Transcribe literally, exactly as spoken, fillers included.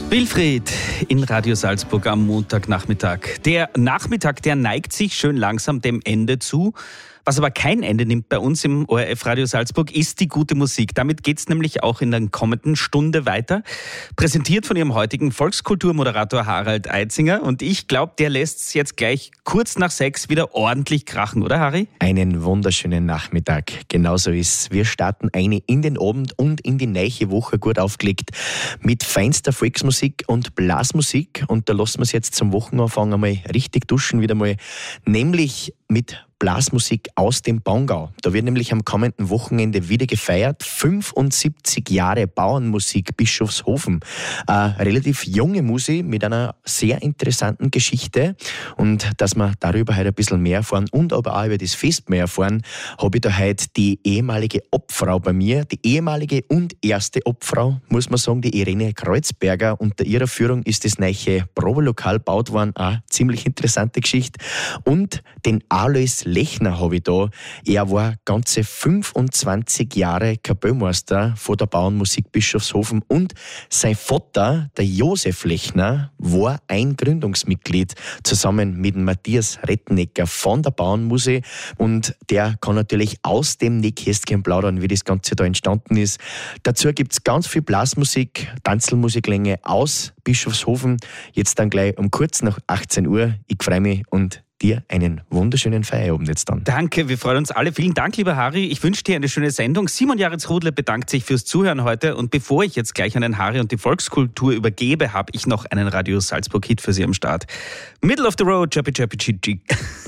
Wilfried in Radio Salzburg am Montagnachmittag. Der Nachmittag, der neigt sich schön langsam dem Ende zu. Was aber kein Ende nimmt bei uns im O R F Radio Salzburg, ist die gute Musik. Damit geht's nämlich auch in der kommenden Stunde weiter. Präsentiert von ihrem heutigen Volkskulturmoderator Harald Eitzinger. Und ich glaube, der lässt es jetzt gleich kurz nach sechs wieder ordentlich krachen, oder Harry? Einen wunderschönen Nachmittag. Genauso ist. Wir starten eine in den Abend und in die neue Woche gut aufgelegt mit feinster Volksmusik und Blasmusik. Und da lassen wir es jetzt zum Wochenanfang einmal richtig duschen wieder mal. Nämlich mit Blasmusik aus dem Bongau. Da wird nämlich am kommenden Wochenende wieder gefeiert. fünfundsiebzig Jahre Bauernmusik Bischofshofen. Eine relativ junge Musik mit einer sehr interessanten Geschichte. Und dass wir darüber heute ein bisschen mehr erfahren und aber auch über das Fest mehr erfahren, habe ich da heute die ehemalige Obfrau bei mir. Die ehemalige und erste Obfrau, muss man sagen, die Irene Kreuzberger. Unter ihrer Führung ist das neue Probelokal gebaut worden. Eine ziemlich interessante Geschichte. Und den Alois Lechner habe ich da. Er war ganze fünfundzwanzig Jahre Kapellmeister von der Bauernmusik Bischofshofen und sein Vater, der Josef Lechner, war ein Gründungsmitglied zusammen mit dem Matthias Rettenecker von der Bauernmusik und der kann natürlich aus dem Nähkästchen plaudern, wie das Ganze da entstanden ist. Dazu gibt es ganz viel Blasmusik, Tanzelmusiklänge aus Bischofshofen. Jetzt dann gleich um kurz nach achtzehn Uhr. Ich freue mich und dir einen wunderschönen Feierabend jetzt dann. Danke, wir freuen uns alle. Vielen Dank, lieber Harry. Ich wünsche dir eine schöne Sendung. Simon Jaritz-Rudle bedankt sich fürs Zuhören heute. Und bevor ich jetzt gleich an den Harry und die Volkskultur übergebe, habe ich noch einen Radio Salzburg-Hit für Sie am Start. Middle of the Road, Chirpy Chirpy Chee Chee.